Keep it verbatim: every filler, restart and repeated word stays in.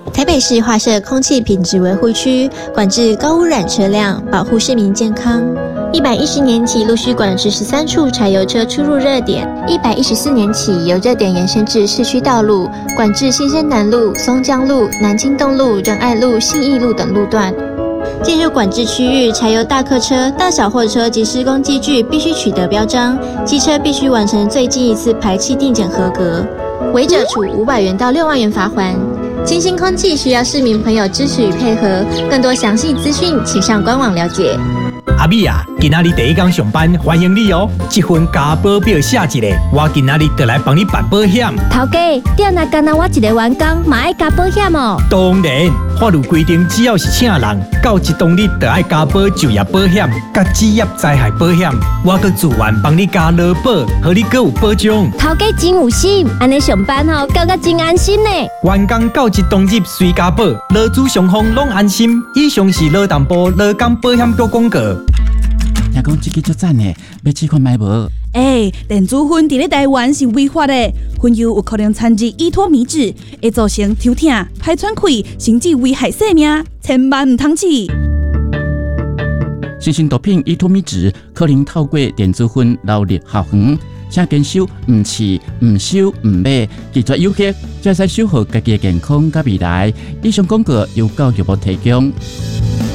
台北市划设空气品质维护区，管制高污染车辆，保护市民健康。一百一十年起，陆续管制十三处柴油车出入热点。一百一十四年起，由热点延伸至市区道路，管制新生南路、松江路、南京东路、仁爱路、信义路等路段。进入管制区域，柴油大客车、大小货车及施工机具必须取得标章，机车必须完成最近一次排气定检合格，违者处五百元到六万元罚锾。清新空气需要市民朋友支持与配合，更多详细资讯请上官网了解。 阿美啊，今仔日第一天上班，欢迎你哦！这份加保表写一个，我今仔日就来帮你办保险。 头家，店内干那我一个员工，嘛爱加保险哦。 当然，法律规定，只要是请人，到一当日就爱加保就业保险、甲职业灾害保险。我阁自愿帮你加劳保，互你阁有保障。 头家真有心，安尼上班吼，感觉真安心呢。 员工到一当日随加保，劳资双方拢安心。以上是劳动部劳工保险局广告。 听讲这个足赞的，要试看买无？ 哎、欸，电子烟伫咧台湾是违法的，烟油有可能掺入依托米酯，会造成抽痛、排喘气，甚至危害生命，千万唔通试。 新型毒品依托米酯可能透过电子烟流入校园，请坚守唔试、唔收、唔买，拒绝有效，才使守护家己的健康甲未来。以上广告由教育部提供。